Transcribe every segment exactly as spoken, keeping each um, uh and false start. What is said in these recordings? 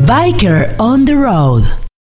Biker on the Road.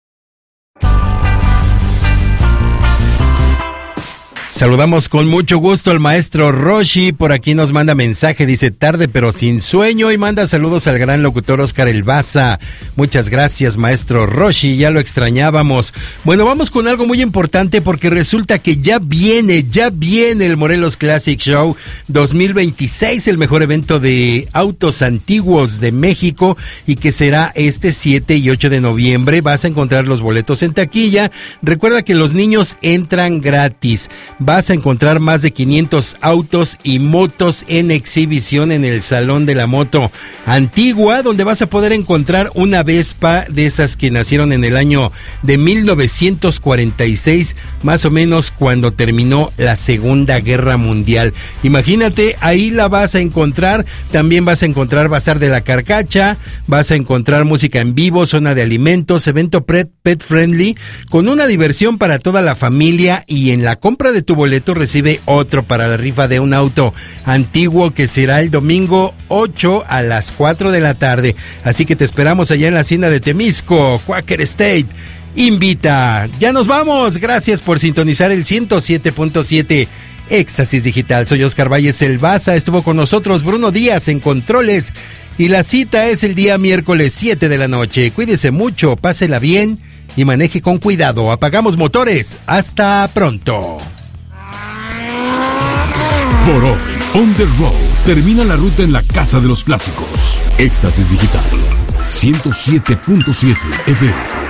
Saludamos con mucho gusto al maestro Roshi, por aquí nos manda mensaje, dice tarde pero sin sueño y manda saludos al gran locutor Oscar El Baza. Muchas gracias maestro Roshi, ya lo extrañábamos. Bueno, vamos con algo muy importante porque resulta que ya viene, ya viene el Morelos Classic Show dos mil veintiséis, el mejor evento de autos antiguos de México y que será este siete y ocho de noviembre. Vas a encontrar los boletos en taquilla. Recuerda que los niños entran gratis. Vas a encontrar más de quinientos autos y motos en exhibición en el Salón de la Moto Antigua, donde vas a poder encontrar una Vespa de esas que nacieron en el año de mil novecientos cuarenta y seis, más o menos cuando terminó la Segunda Guerra Mundial. Imagínate, ahí la vas a encontrar. También vas a encontrar Bazar de la Carcacha, vas a encontrar música en vivo, zona de alimentos, evento pet, pet friendly, con una diversión para toda la familia, y en la compra de tu boleto recibe otro para la rifa de un auto antiguo que será el domingo ocho a las cuatro de la tarde. Así que te esperamos allá en la hacienda de Temisco. Quaker State invita. Ya nos vamos. Gracias por sintonizar el ciento siete punto siete Éxtasis Digital. Soy Oscar Valles El Baza. Estuvo con nosotros Bruno Díaz en controles. Y la cita es el día miércoles siete de la noche. Cuídese mucho, pásela bien y maneje con cuidado. Apagamos motores. Hasta pronto. Por hoy, On The Road termina la ruta en la Casa de los Clásicos. Éxtasis Digital ciento siete punto siete F M.